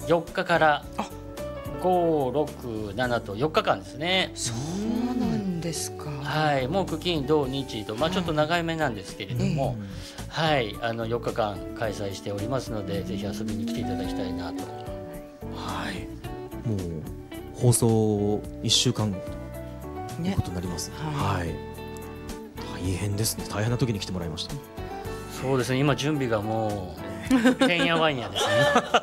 4日から5、6、7と4日間ですね。 そうなんですか。 はい、木金土日と、ちょっと長い目なんですけれども、はい、4日間開催しておりますので、ぜひ遊びに来ていただきたいなと。 はい、もう放送1週間後ということになります。はい、大変ですね。大変な時に来てもらいました。 そうですね、今準備がもうてんやわんやですね。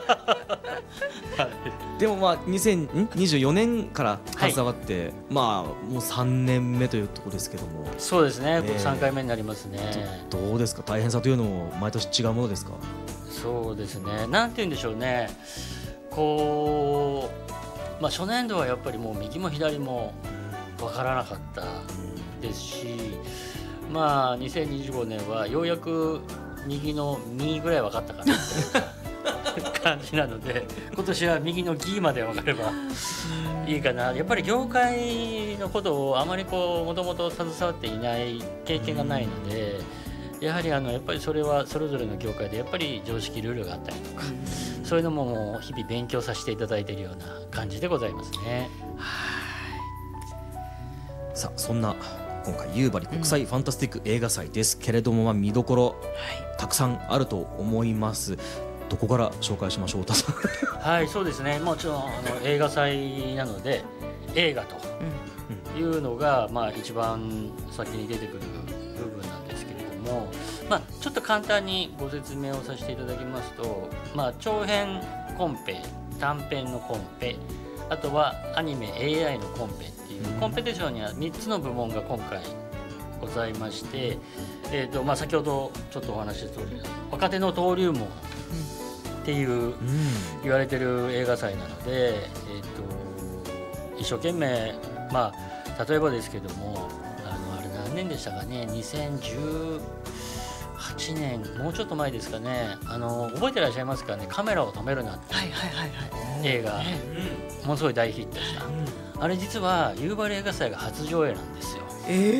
でも2024年から携わって、もう3年目というところですけども。 そうですね、3回目になりますね。 どうですか、大変さというのも毎年違うものですか？ そうですね、なんて言うんでしょうね、こう、初年度はやっぱりもう右も左も分からなかったですし、2025年はようやく右の右ぐらい分かったかなっていう感じなので、今年は右のギまで分かればいいかな。やっぱり業界のことをあまりもともと携わっていない経験がないので、やはりやっぱりそれはそれぞれの業界でやっぱり常識ルールがあったりとか、そういうのももう日々勉強させていただいているような感じでございますね。 さあ、そんな今回夕張国際ファンタスティック映画祭ですけれども、見どころたくさんあると思います。どこから紹介しましょう、太田さん。 はい、そうですね、もちろん映画祭なので映画というのが一番先に出てくる部分なんですけれども、ちょっと簡単にご説明をさせていただきますと、長編コンペ、短編のコンペ、あとはアニメ AI のコンペっていうコンペティションには3つの部門が今回ございまして、先ほどちょっとお話しした通り若手の登竜門っていう言われてる映画祭なので、一生懸命、例えばですけども、あれ何年でしたかね、2018年、もうちょっと前ですかね、覚えてらっしゃいますかね、カメラを止めるなって映画、ものすごい大ヒットした、あれ実は夕張映画祭が初上映なんですよ。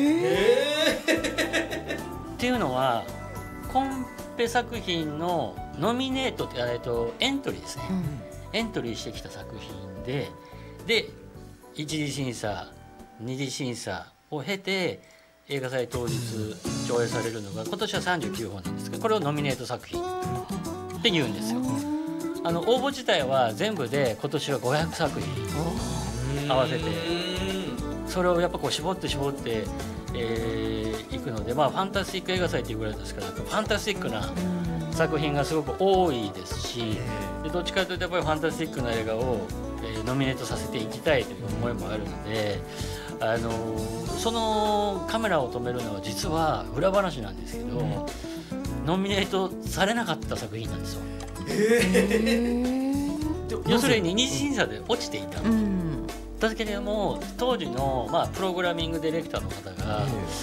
っていうのはコンペ作品のノミネートってエントリーですね、エントリーしてきた作品で一次審査二次審査を経て映画祭当日上映されるのが今年は39本なんですけど、これをノミネート作品って言うんですよ。応募自体は全部で今年は500作品合わせて、それをやっぱ絞っていくので、ファンタスティック映画祭っていうぐらいですから、ファンタスティックな作品がすごく多いですし、どっちかというとやっぱりファンタスティックな映画を、ノミネートさせていきたいという思いもあるので、そのカメラを止めるのは実は裏話なんですけど、ノミネートされなかった作品なんですよ。要するに二次審査で落ちていた、だけれども当時の、プログラミングディレクターの方が、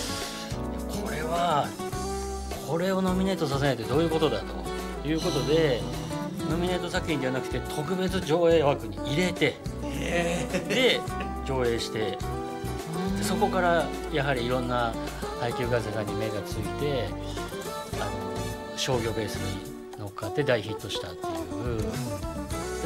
これをノミネートさせないとどういうことだということで、ノミネート作品ではなくて特別上映枠に入れて、で上映して、そこからやはりいろんな配給会社さんに目がついて、商業ベースに乗っかって大ヒットしたっていう、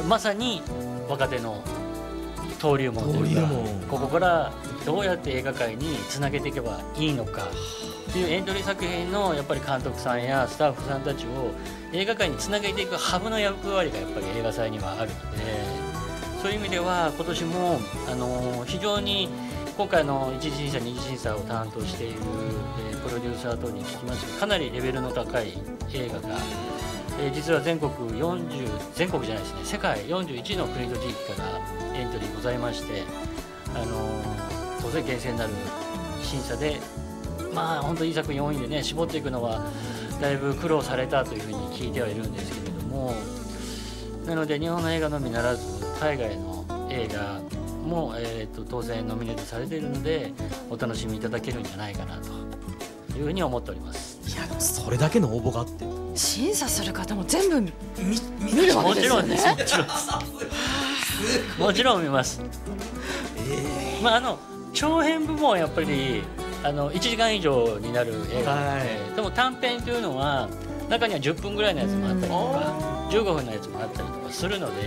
まさに若手の登竜門というか、ここからどうやって映画界につなげていけばいいのかっていうエントリー作品のやっぱり監督さんやスタッフさんたちを映画界につなげていくハブの役割がやっぱり映画祭にはあるので、そういう意味では今年も非常に今回の一次審査二次審査を担当している、プロデューサー等に聞きますと、かなりレベルの高い映画が、実は全国じゃないですね、世界41の国と地域からエントリーございまして、当然厳正なる審査で、本当にいい作品多いんでね、絞っていくのはだいぶ苦労されたというふうに聞いてはいるんですけれども、なので日本の映画のみならず海外の映画も、当然ノミネートされているので、お楽しみいただけるんじゃないかなというふうに思っております。 いや、それだけの応募があって審査する方も全部見るわけですよね。 もちろん見ます。長編部門はやっぱり1時間以上になる映画なので、でも短編というのは中には10分ぐらいのやつもあったりとか15分のやつもあったりとかするので、